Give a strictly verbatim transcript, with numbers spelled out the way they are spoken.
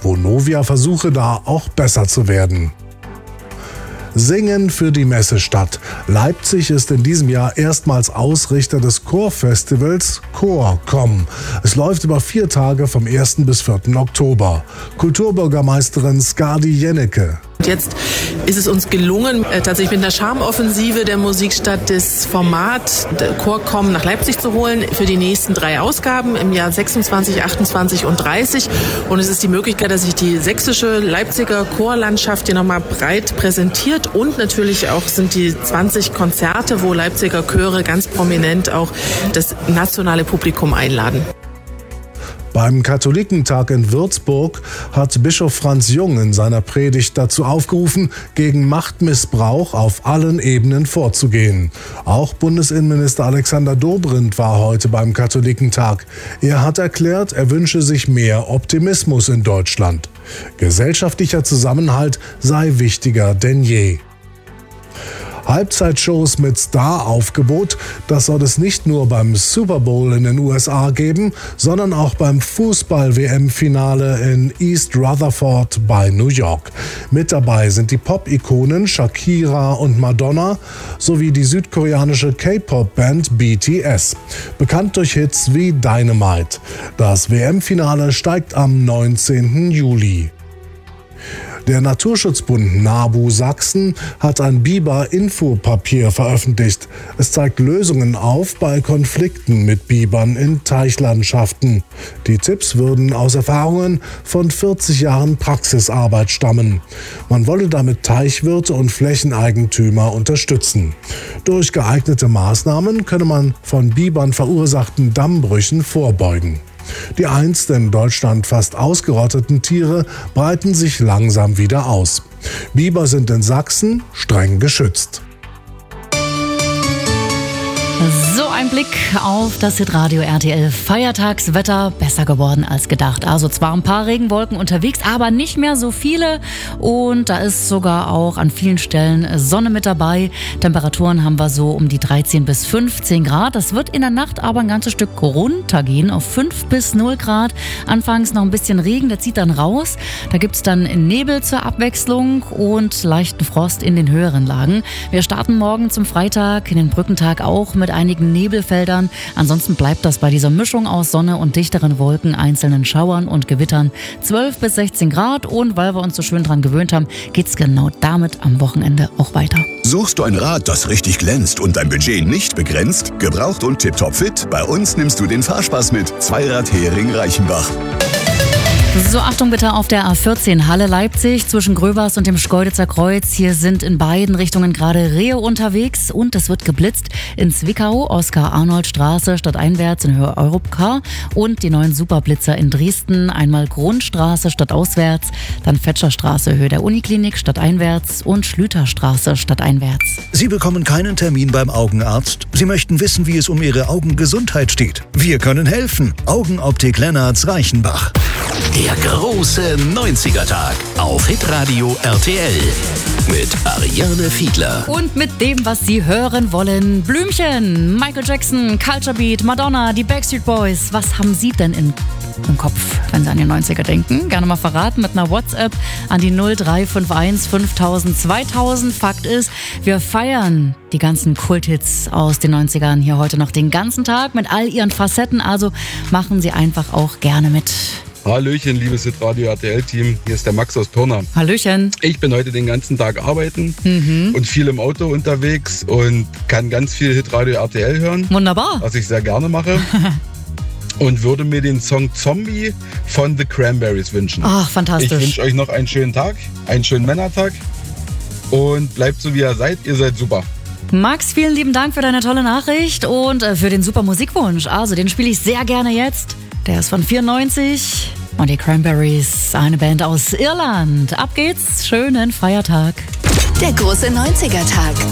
Vonovia versuche da auch besser zu werden. Singen für die Messestadt. Leipzig ist in diesem Jahr erstmals Ausrichter des Chorfestivals Chor.com. Es läuft über vier Tage vom ersten bis vierten Oktober. Kulturbürgermeisterin Skadi Jennecke. Jetzt ist es uns gelungen, tatsächlich mit einer Charmoffensive der Musikstadt das Format Chor.com nach Leipzig zu holen für die nächsten drei Ausgaben im Jahr sechsundzwanzig, achtundzwanzig und dreißig. Und es ist die Möglichkeit, dass sich die sächsische Leipziger Chorlandschaft hier nochmal breit präsentiert. Und natürlich auch sind die zwanzig Konzerte, wo Leipziger Chöre ganz prominent auch das nationale Publikum einladen. Beim Katholikentag in Würzburg hat Bischof Franz Jung in seiner Predigt dazu aufgerufen, gegen Machtmissbrauch auf allen Ebenen vorzugehen. Auch Bundesinnenminister Alexander Dobrindt war heute beim Katholikentag. Er hat erklärt, er wünsche sich mehr Optimismus in Deutschland. Gesellschaftlicher Zusammenhalt sei wichtiger denn je. Halbzeitshows mit Star-Aufgebot, das soll es nicht nur beim Super Bowl in den U S A geben, sondern auch beim Fußball-W M-Finale in East Rutherford bei New York. Mit dabei sind die Pop-Ikonen Shakira und Madonna sowie die südkoreanische K-Pop-Band B T S, bekannt durch Hits wie Dynamite. Das W M-Finale steigt am neunzehnten Juli. Der Naturschutzbund NABU Sachsen hat ein Biber-Infopapier veröffentlicht. Es zeigt Lösungen auf bei Konflikten mit Bibern in Teichlandschaften. Die Tipps würden aus Erfahrungen von vierzig Jahren Praxisarbeit stammen. Man wolle damit Teichwirte und Flächeneigentümer unterstützen. Durch geeignete Maßnahmen könne man von Bibern verursachten Dammbrüchen vorbeugen. Die einst in Deutschland fast ausgerotteten Tiere breiten sich langsam wieder aus. Biber sind in Sachsen streng geschützt. So ein Blick auf das Hitradio R T L Feiertagswetter, besser geworden als gedacht. Also zwar ein paar Regenwolken unterwegs, aber nicht mehr so viele und da ist sogar auch an vielen Stellen Sonne mit dabei. Temperaturen haben wir so um die dreizehn bis fünfzehn Grad. Das wird in der Nacht aber ein ganzes Stück runtergehen auf fünf bis null Grad. Anfangs noch ein bisschen Regen, der zieht dann raus. Da gibt es dann Nebel zur Abwechslung und leichten Frost in den höheren Lagen. Wir starten morgen zum Freitag, in den Brückentag auch mit einigen Nebelfeldern. Ansonsten bleibt das bei dieser Mischung aus Sonne und dichteren Wolken, einzelnen Schauern und Gewittern zwölf bis sechzehn Grad. Und weil wir uns so schön dran gewöhnt haben, geht's genau damit am Wochenende auch weiter. Suchst du ein Rad, das richtig glänzt und dein Budget nicht begrenzt? Gebraucht und tipptopp fit? Bei uns nimmst du den Fahrspaß mit. Zweirad Hering Reichenbach. So, Achtung bitte auf der A vierzehn Halle Leipzig zwischen Gröbers und dem Schkeuditzer Kreuz. Hier sind in beiden Richtungen gerade Rehe unterwegs und es wird geblitzt in Zwickau, Oskar-Arnold-Straße stadteinwärts in Höhe Europcar und die neuen Superblitzer in Dresden. Einmal Grundstraße stadtauswärts, dann Fetscherstraße Höhe der Uniklinik stadteinwärts und Schlüterstraße stadteinwärts. Sie bekommen keinen Termin beim Augenarzt. Sie möchten wissen, wie es um Ihre Augengesundheit steht. Wir können helfen. Augenoptik Lennarts Reichenbach. Der große neunziger-Tag auf Hitradio R T L mit Ariane Fiedler. Und mit dem, was Sie hören wollen. Blümchen, Michael Jackson, Culture Beat, Madonna, die Backstreet Boys. Was haben Sie denn in, im Kopf, wenn Sie an die neunziger denken? Gerne mal verraten mit einer WhatsApp an die null drei fünf eins fünftausend zweitausend. Fakt ist, wir feiern die ganzen Kulthits aus den neunzigern hier heute noch den ganzen Tag mit all ihren Facetten. Also machen Sie einfach auch gerne mit. Hallöchen, liebes Hitradio R T L-Team. Hier ist der Max aus Pirna. Hallöchen. Ich bin heute den ganzen Tag arbeiten Mhm. und viel im Auto unterwegs und kann ganz viel Hitradio R T L hören. Wunderbar. Was ich sehr gerne mache. Und würde mir den Song Zombie von The Cranberries wünschen. Ach, fantastisch. Ich wünsche euch noch einen schönen Tag, einen schönen Männertag und bleibt so, wie ihr seid. Ihr seid super. Max, vielen lieben Dank für deine tolle Nachricht und äh, für den super Musikwunsch. Also, den spiele ich sehr gerne jetzt. Der ist von vierundneunzig und die Cranberries, eine Band aus Irland. Ab geht's, schönen Feiertag. Der große neunziger-Tag.